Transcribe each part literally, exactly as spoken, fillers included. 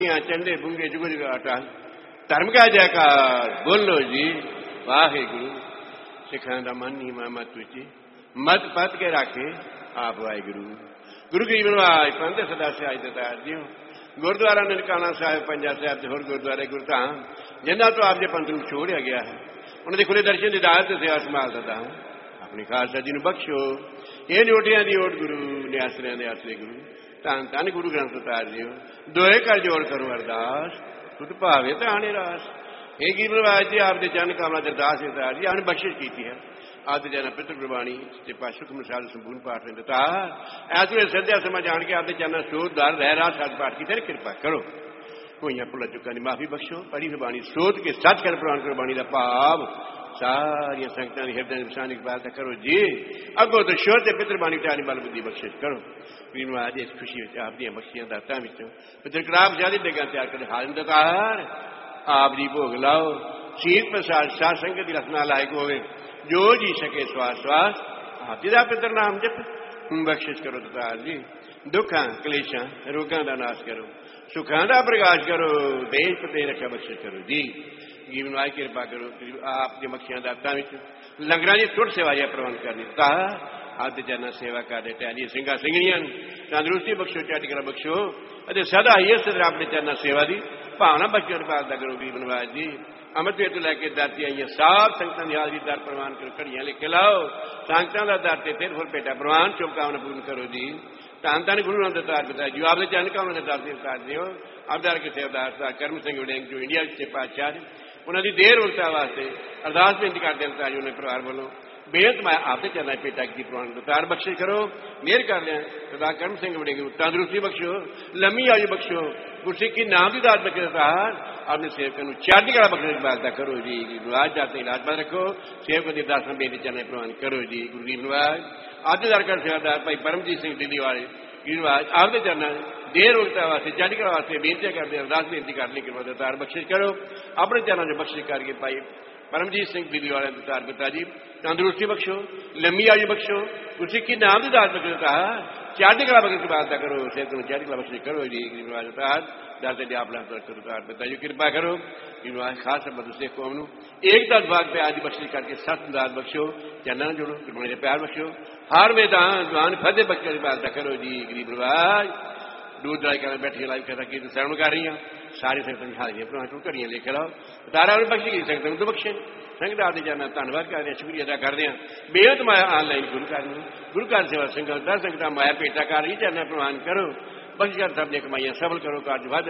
चंडे बुंगे जुग जुग अटल धर्म का जयकार बोलो जी वाहे गुरु सिखा का मन ही मत उची मत पत के राखे आप वाहे गुरु गुरु गरीब नवाज पंथ सदा सियाज दतार जी गुरुद्वारा ननकाना साहिब पंजा साहब ते होर गुरुद्वारे गुरधाम जिन्हों तो आपके पंथ को छोड़िया गया है उन्होंने खुले दर्शन की दात सेवा संभाल दता अपनी खालसा जी ने बख्शो ये नोटिया की ओट गुरु ने आसरिया ने आसरे गुरु धन धन गुरु ग्रंथ उतार दियो दोए कर जोड़ करो अरदास तुत भावे तो आने रास हे गरीब नवाज जी आपके जन कामना अरदास उतार दी आपने बख्शिश की है आदि जन पितृ गुरबाणी सुख मिसाल संपूर्ण पाठ ने दता ऐस वे सद्या समा जान के आदि जन सोध दार रह रहा सच पाठ की तेरे कृपा करो कोई भुला चुका की माफी बख्शो पढ़ी गुरबाणी सोध के सच कर प्रवान करो बाणी का भाव सारिया संगतां दी हृदय निशानी की बात करो जी अगो तो शोध ते पितृ बाणी चारी बल बुद्धि बख्शिश करो वीर आज इस खुशी आप दी बख्शियां दातां विचों पितृ कराब ज्यादा डेगा तैयार कर हाजन दतार आप जी भोग लाओ शीत प्रसाद साध संगत की रखना लायक होवे जो जी सके श्वास श्वास आप जी दा पितृ नाम जप बख्शिश करो दतार जी दुखा कलेशा रोगां दा नाश करो सुखां दा प्रकाश करो देश प्रति रक्षा बख्शिश करो जी जीवन वाई कृपा करो आपके मखियां दातां विच लंगरां दी टुट सेवा या प्रबंध कर दिता आदि जना सेवा कर दे टहली सिंगा सिंगड़ियां तंदुरुस्ती बख्शो चटकरा बख्शो अते सदा ही इस तरह अपने चरना सेवा दी भावना बख्शो पालदा करो वीर नवाज जी अमृत वेद तो लैके दाती आई सात संगतां दी हाजरी दर प्रवान करो घड़ियां लिख लाओ संगतां दा दर ते फिर फिर पेटा प्रवान शुभकामना पूर्ण करो जी धन धन गुरु नानक दतार पिता जी आपके जन कामना दर से उतार दियो अवतार के सेवदार करम सिंह उड़ेंग जो इंडिया के पातशाह उन्होंने देर उल्टा वास्ते अरदास बेनती करते हैं ताज उन्हें परिवार वालों बेहद मैं आपसे चलना पेटा की प्रवान उतार बख्शिश करो मेहर कर लें सरदार करम सिंह उड़ेंग तंदुरुस्ती बख्शो लम्मी आयु बख्शो गुरसिक्खी नाम की दात बख्शे सरदार अपने सेवकों को चढ़ती कला बख्शने की बात करो जी गुरुराज जाते इलाज बात रखो सेवकों की दास बेनती चलने प्रवान करो जी गुरु गिरनवाज आद्यदार कर सेवादार भाई परमजीत सिंह दिल्ली वाले गिरनवाज आपके चलना देर उल्टा वास्ते चढ़ कला वास्ते बेनती करते अरदास बेनती करने के बाद उतार बख्शिश करो अपने चरणों में बख्शिश करके भाई परमजीत सिंह दिल्ली वाले उतार पिता जी तंदुरुस्ती बख्शो लम्मी आयु बख्शो गुरसिक्खी नाम की दात बख्शो कहा चढ़ती कला बख्श की बात करो सेवकों चढ़ती कला बख्शिश करो जी गिरनवाज उतार दाते जी आप उतार पिता जी कृपा करो गिरनवाज खास बदल से कौम एक दस भाग पे आज बख्शिश करके सत दात बख्शो चन्ना जोड़ो गुरबाणी प्यार बख्शो हर मैदान जवान फतेह बख्श की बात करो जी गरीब नवाज दूर दराज कर बैठी लाइव कथा की श्रवण कर रही हैं सारी संगत हाजिर प्रमाण घड़ियां लिख लाओ तारा बख्शी की संगत तो बख्शे संगत आदि जाना धन्यवाद कर रहे शुक्रिया अदा करते हैं बेहद माया ऑनलाइन गुरु घर गुरु घर सेवा संगत दस संगत माया पेटा कर रही चरना प्रमाण करो बख्श कर सब कमाइयां सफल करो कार्य वाद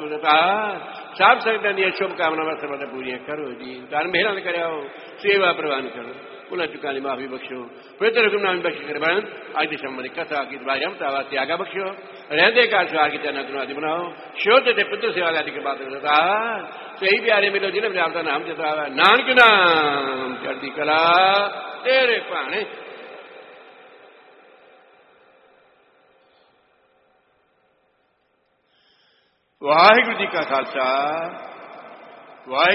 सब संगत दी शुभकामनावां सब पूरी करो जी धन मेहर कराओ सेवा प्रवान करो उन्हें चुका माफी बख्शो पवित्र हुक्म नाम बख्श कर बंद आज की संबंधी कथा की रमता वास्ते आगा बख्शो रहते काल स्वार की चरना तुनादी बनाओ शोध ते पुत्र सेवा आदि के बात करता सही प्यारे मिलो जिन्हें आपका नाम जता नानक नाम चढ़ती कला तेरे भाने वाहिगुरू जी का खालसा वाहिगुरू